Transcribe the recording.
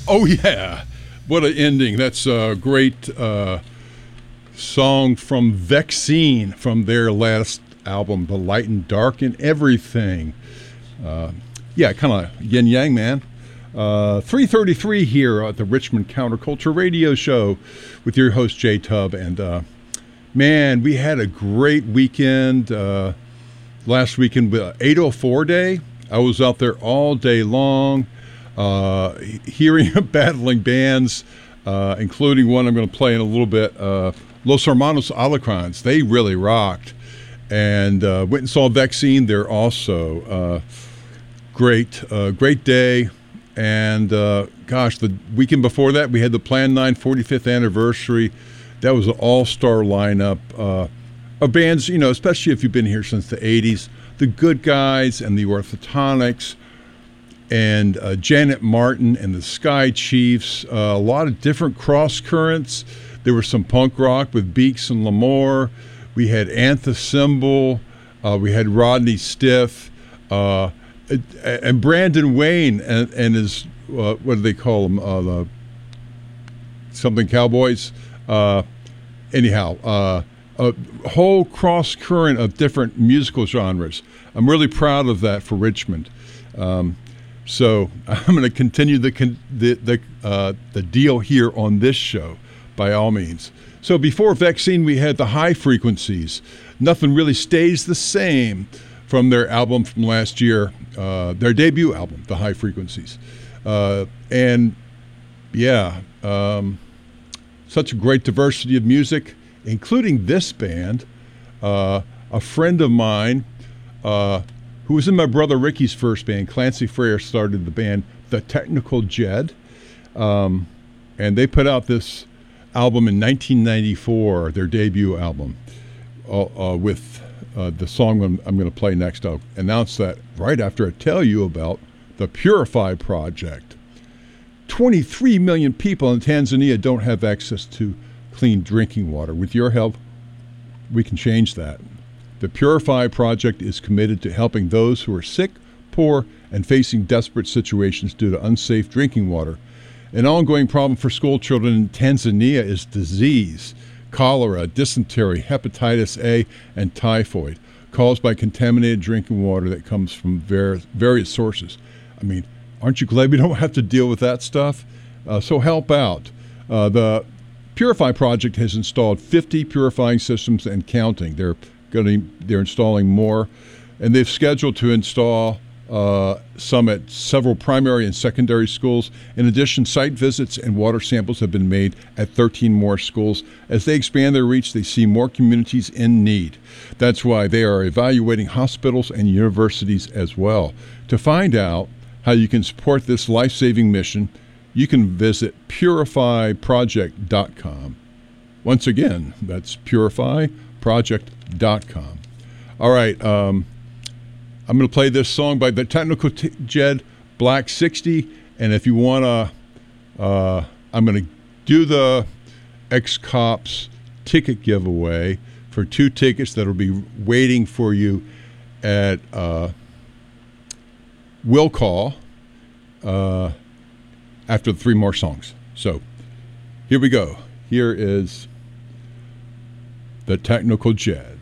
Oh, yeah. What an ending. That's a great song from Vexene from their last album, The Light and Dark and Everything. Yeah, kind of yin-yang, man. 3:33 here at the Richmond Counterculture Radio Show with your host, Jay Tubb. And, man, we had a great weekend. Last weekend, 804 Day. I was out there all day long. Hearing battling bands, including one I'm going to play in a little bit, Los Hermanos Alacrans. They really rocked. And went and saw Vexene there also. Great day. And gosh, the weekend before that, we had the Plan 9 45th anniversary. That was an all-star lineup of bands, you know, especially if you've been here since the 80s. The Good Guys and the Orthotonics, and Janet Martin and the Sky Chiefs, a lot of different cross currents. There was some punk rock with Beeks and Lamore. We had Antha Symbol. We had Rodney Stiff, and Brandon Wayne and his, what do they call them? The something Cowboys. Anyhow, a whole cross current of different musical genres. I'm really proud of that for Richmond. So I'm going to continue the deal here on this show, by all means. So before Vexene, we had the High Frequencies. Nothing Really Stays the Same from their album from last year, their debut album, The High Frequencies. And yeah, such a great diversity of music, including this band. A friend of mine, who was in my brother Ricky's first band, Clancy Frere, started the band The Technical Jed. And they put out this album in 1994, their debut album, with the song I'm going to play next. I'll announce that right after I tell you about the Purify Project. 23 million people in Tanzania don't have access to clean drinking water. With your help, we can change that. The Purify Project is committed to helping those who are sick, poor, and facing desperate situations due to unsafe drinking water. An ongoing problem for school children in Tanzania is disease, cholera, dysentery, hepatitis A, and typhoid, caused by contaminated drinking water that comes from various sources. I mean, aren't you glad we don't have to deal with that stuff? So help out. The Purify Project has installed 50 purifying systems and counting. They're installing more, and they've scheduled to install some at several primary and secondary schools. In addition, site visits and water samples have been made at 13 more schools. As they expand their reach, they see more communities in need. That's why they are evaluating hospitals and universities as well. To find out how you can support this life-saving mission, you can visit purifyproject.com. Once again, that's purifyproject.com. All right, I'm going to play this song by the Technical Jed, Black 60, and if you want to, I'm going to do the X-Cops ticket giveaway for 2 tickets that will be waiting for you at Will Call after the 3 more songs. So here we go. Here is the Technical Jed.